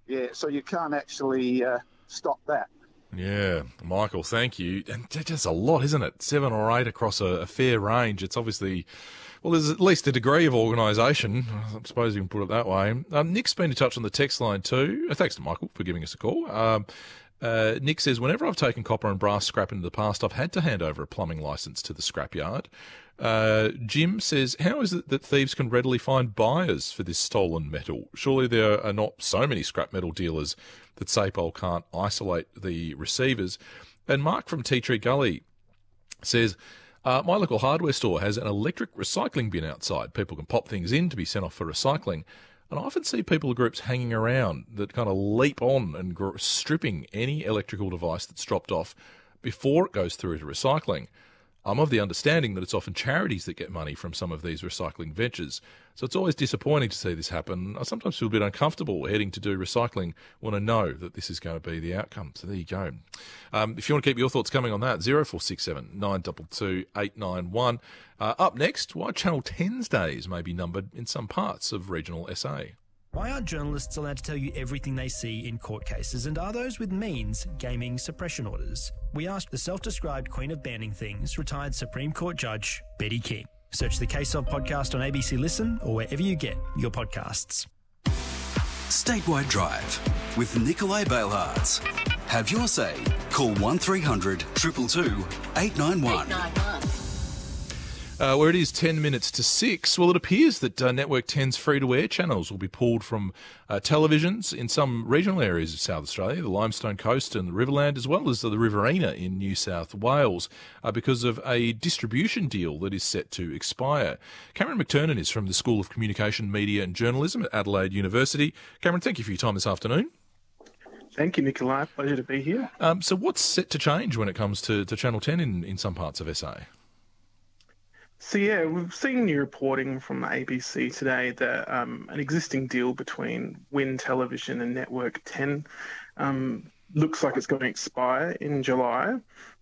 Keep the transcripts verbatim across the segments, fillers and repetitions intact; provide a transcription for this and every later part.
Yeah, so you can't actually uh, stop that. Yeah, Michael, thank you. And just a lot, isn't it? Seven or eight across a, a fair range. It's obviously, well, there's at least a degree of organisation. I suppose you can put it that way. Um, Nick's been in touch on the text line too. Uh, thanks to Michael for giving us a call. Um, uh, Nick says, whenever I've taken copper and brass scrap into the past, I've had to hand over a plumbing licence to the scrapyard. Uh, Jim says, how is it that thieves can readily find buyers for this stolen metal? Surely there are not so many scrap metal dealers that SAPOL can't isolate the receivers. And Mark from Tea Tree Gully says, uh, my local hardware store has an electric recycling bin outside. People can pop things in to be sent off for recycling. And I often see people groups hanging around that kind of leap on and gr- stripping any electrical device that's dropped off before it goes through to recycling. I'm of the understanding that it's often charities that get money from some of these recycling ventures. So it's always disappointing to see this happen. I sometimes feel a bit uncomfortable heading to do recycling when I know that this is going to be the outcome. So there you go. Um, if you want to keep your thoughts coming on that, zero four six seven, nine two two, eight nine one. Uh, up next, why Channel ten's days may be numbered in some parts of regional S A. Why aren't journalists allowed to tell you everything they see in court cases, and are those with means gaming suppression orders? We asked the self-described queen of banning things, retired Supreme Court Judge Betty King. Search the Case Of podcast on A B C Listen or wherever you get your podcasts. Statewide Drive with Nikolai Bailhards. Have your say. Call one three hundred, two two two, eight nine one. Uh, where it is ten minutes to six, well, it appears that uh, Network ten's free-to-air channels will be pulled from uh, televisions in some regional areas of South Australia, the Limestone Coast and the Riverland, as well as the Riverina in New South Wales, uh, because of a distribution deal that is set to expire. Cameron McTurnan is from the School of Communication, Media and Journalism at Adelaide University. Cameron, thank you for your time this afternoon. Thank you, Nikolai. Pleasure to be here. Um, so what's set to change when it comes to, to Channel ten in, in some parts of S A? So yeah, we've seen new reporting from the A B C today that um, an existing deal between Win Television and Network ten um, looks like it's going to expire in July.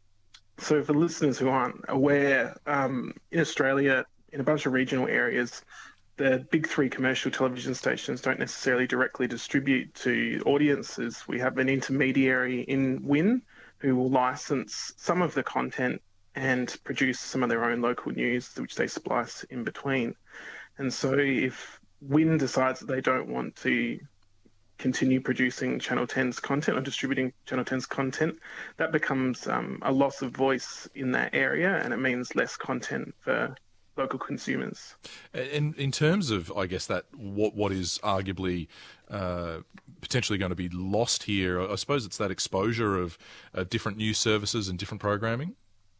So for listeners who aren't aware, um, in Australia, in a bunch of regional areas, the big three commercial television stations don't necessarily directly distribute to audiences. We have an intermediary in Win who will license some of the content and produce some of their own local news, which they splice in between. And so if Win decides that they don't want to continue producing Channel ten's content or distributing Channel ten's content, that becomes um, a loss of voice in that area, and it means less content for local consumers. In in terms of, I guess, that what what is arguably uh, potentially going to be lost here, I suppose it's that exposure of uh, different news services and different programming.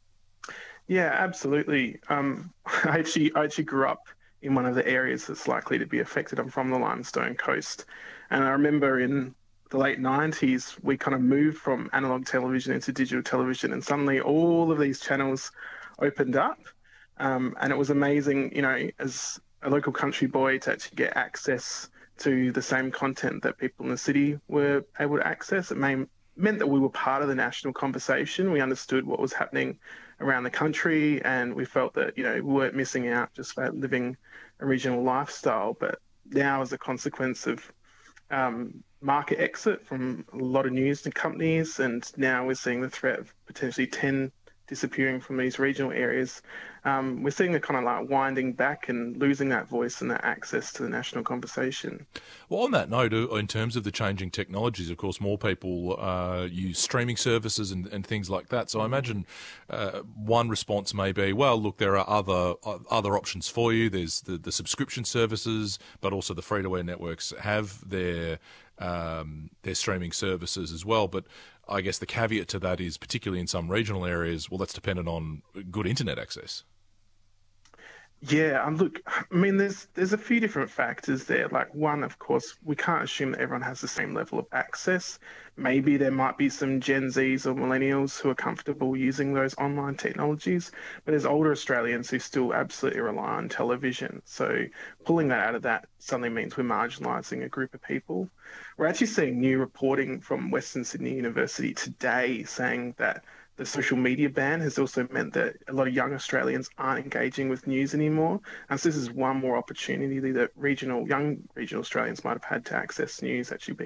Yeah, absolutely. Um, I actually I actually grew up in one of the areas that's likely to be affected. I'm from the Limestone Coast, and I remember in the late nineties we kind of moved from analog television into digital television, and suddenly all of these channels opened up, um, and it was amazing, you know, as a local country boy, to actually get access to the same content that people in the city were able to access. It may, meant that we were part of the national conversation. We understood what was happening around the country, and we felt that, you know, we weren't missing out just by living a regional lifestyle. But now, as a consequence of um, market exit from a lot of news and companies, and now we're seeing the threat of potentially ten disappearing from these regional areas, um, we're seeing the kind of like winding back and losing that voice and that access to the national conversation. Well, on that note, in terms of the changing technologies, of course, more people uh, use streaming services and, and things like that. So I imagine uh, one response may be, well, look, there are other uh, other options for you. There's the, the subscription services, but also the free-to-air networks have their um, their streaming services as well. But I guess the caveat to that is, particularly in some regional areas, well, that's dependent on good internet access. Yeah, um, look, I mean, there's there's a few different factors there. Like, one, of course, we can't assume that everyone has the same level of access. Maybe there might be some Gen Zs or millennials who are comfortable using those online technologies, but there's older Australians who still absolutely rely on television. So pulling that out of that suddenly means we're marginalising a group of people. We're actually seeing new reporting from Western Sydney University today saying that the social media ban has also meant that a lot of young Australians aren't engaging with news anymore. And so this is one more opportunity that regional, young regional Australians might have had to access news actually being